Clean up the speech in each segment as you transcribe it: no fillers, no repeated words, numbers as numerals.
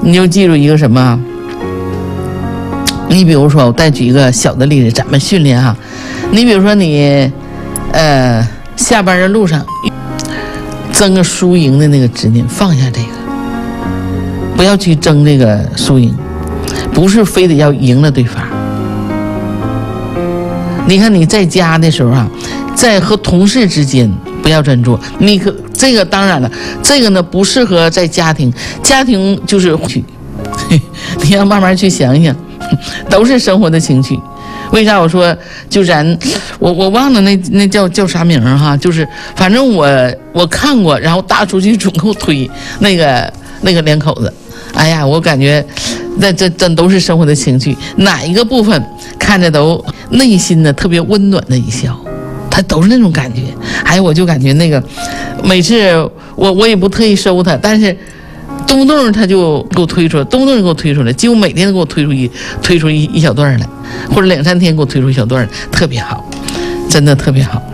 你就记住一个什么？你比如说，我再举一个小的例子，咱们训练哈。你比如说你，下班的路上争个输赢的那个执念，放下这个，不要去争这个输赢，不是非得要赢了对方。你看你在家的时候啊，在和同事之间不要专注。你可这个当然了，这个呢不适合在家庭，家庭就是你要慢慢去想一想，都是生活的情趣。为啥我说就我忘了那叫啥名哈，就是反正我看过，然后大出去总够推那个两口子，哎呀，我感觉这真都是生活的情趣，哪一个部分看着都内心的特别温暖的一笑，他都是那种感觉。哎，我就感觉那个每次我也不特意收他，但是动不动他就给我推出来，动不动就给我推出来，几乎每天都给我推出一小段来，或者2、3天给我推出一小段，特别好，真的特别好。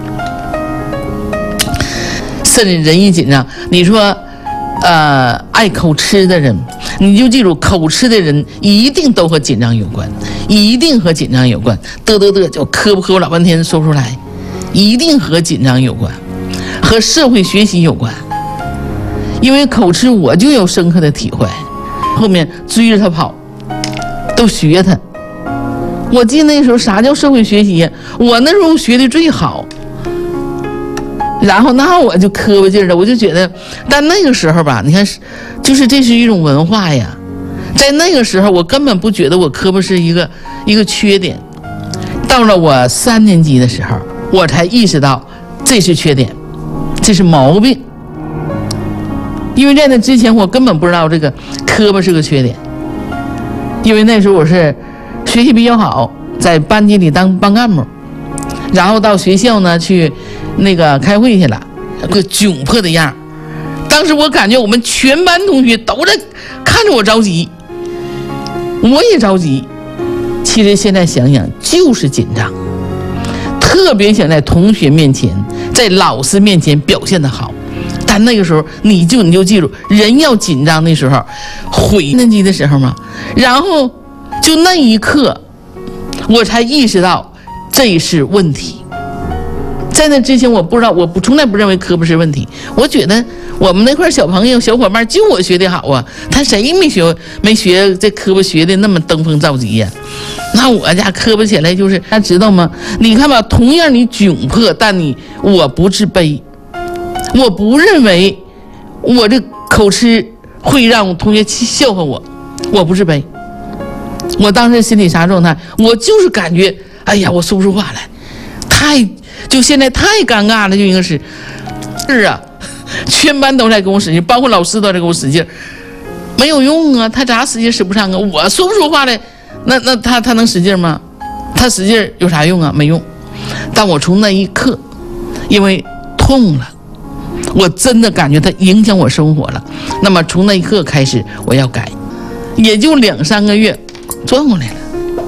甚至人一紧张，你说爱口吃的人，你就记住，口吃的人一定都和紧张有关，一定和紧张有关，就磕不老半天说不出来，一定和紧张有关，和社会学习有关。因为口吃我就有深刻的体会，后面追着他跑，都学他。我记得那时候啥叫社会学习呀？我那时候学的最好，然后那我就磕巴劲儿了，我就觉得，但那个时候吧，你看，就是这是一种文化呀。在那个时候，我根本不觉得我磕巴是一个缺点。到了我3年级的时候，我才意识到这是缺点，这是毛病。因为在那之前，我根本不知道这个磕巴是个缺点。因为那时候我是学习比较好，在班级里当班干部，然后到学校呢去那个开会去了，个窘迫的样。当时我感觉我们全班同学都在看着我着急，我也着急。其实现在想想就是紧张，特别想在同学面前，在老师面前表现得好。但那个时候你就记住，人要紧张的时候，回年级的时候嘛，然后就那一刻我才意识到这是问题。在那之前我不知道，我从来不认为磕巴是问题。我觉得我们那块小朋友小伙伴就我学的好啊，他谁没学这磕巴学的那么登峰造极呀？那我家磕巴起来就是大家知道吗？你看吧，同样你窘迫，但我不自卑，我不认为我这口吃会让同学笑话我，我不自卑。我当时心里啥状态？我就是感觉，哎呀，我说不出话来，就现在太尴尬了，就应该是啊，全班都在跟我使劲，包括老师都在跟我使劲，没有用啊，他咋使劲使不上啊？我说不出话来，那他能使劲吗？他使劲有啥用啊？没用。但我从那一刻，因为痛了，我真的感觉它影响我生活了。那么从那一刻开始，我要改，也就2、3个月，转过来了。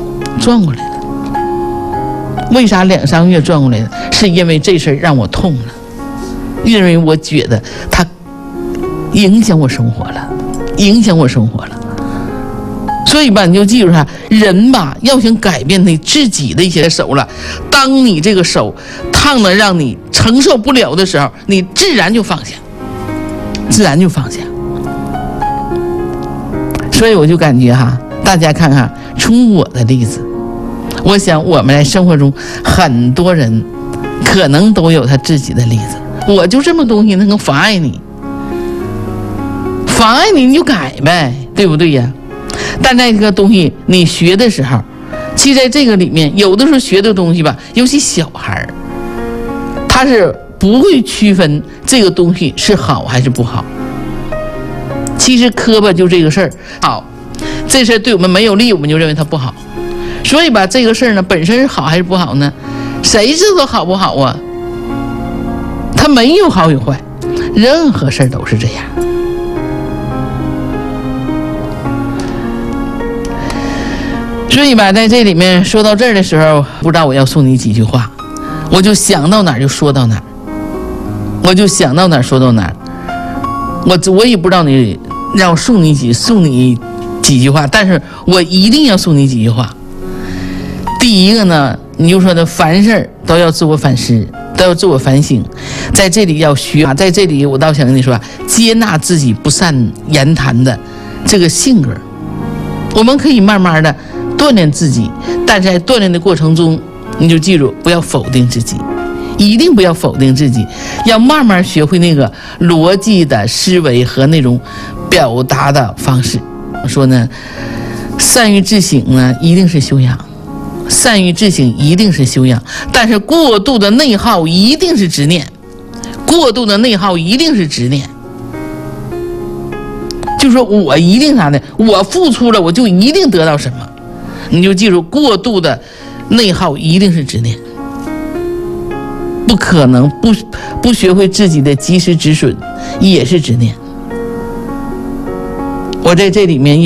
为啥2、3个月转过来了？是因为这事儿让我痛了，因为我觉得它影响我生活了。所以吧，你就记住它，人吧要想改变你自己的一些手了，当你这个手烫的让你承受不了的时候，你自然就放下。所以我就感觉哈，大家看看，从我的例子，我想我们在生活中很多人可能都有他自己的例子。我就这么东西能妨碍你，你就改呗，对不对呀？但在这个东西你学的时候，其实在这个里面，有的时候学的东西吧，尤其小孩他是不会区分这个东西是好还是不好。其实磕巴就这个事儿，好，这事儿对我们没有利，我们就认为它不好。所以吧，这个事儿呢，本身是好还是不好呢？谁知道好不好啊？它没有好与坏，任何事儿都是这样。所以吧，在这里面说到这儿的时候，不知道我要送你几句话，我就想到哪儿就说到哪儿，我也不知道你让我送你几句话，但是我一定要送你几句话。第一个呢，你就说的凡事都要自我反思，都要自我反省，在这里要学啊，在这里我倒想跟你说，接纳自己不善言谈的这个性格。我们可以慢慢的锻炼自己，但在锻炼的过程中，你就记住不要否定自己，一定不要否定自己，要慢慢学会那个逻辑的思维和那种表达的方式。我说呢，善于自省呢一定是修养，善于自省一定是修养，但是过度的内耗一定是执念，过度的内耗一定是执念。就说我一定啥呢？我付出了，我就一定得到什么？你就记住，过度的内耗一定是执念，不可能不学会自己的及时止损，也是执念。我在这里面